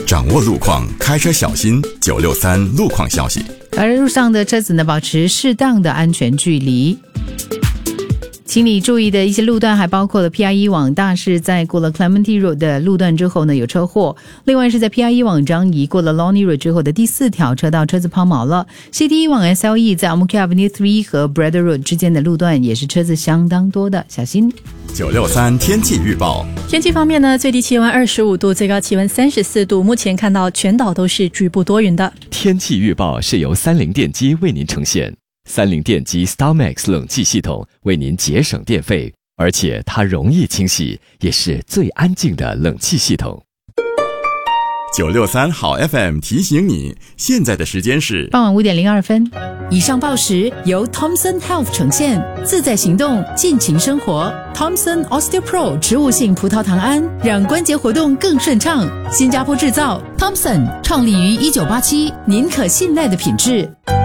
掌握路况，开车小心。963路况消息。 而路上的车子呢，保持适当的安全距离。请你注意的一些路段还包括了 PI1 往大势在过了 Clementi Road 的路段之后呢有车祸，另外是在 PI1 往张仪过了 Lonnie Road 之后的第4条车道车子抛锚了。 CT1 往 SLE 在 Amuki Avenue 3和 Brother Road 之间的路段也是车子相当多的，小心。 963天气预报。 天气方面呢，最低气温25度，最高气温34度，目前看到全岛都是局部多云的。 天气预报是由三菱电机为您呈现。三菱电机 StarMax 冷气系统为您节省电费，而且它容易清洗，也是最安静的冷气系统。 963好 FM 提醒你，现在的时间是傍晚5点02分。以上报时由 Thomson Health 呈现，自在行动，尽情生活。Thomson OsteoPro 植物性葡萄糖胺，让关节活动更顺畅。新加坡制造 ，Thomson 创立于1987，您可信赖的品质。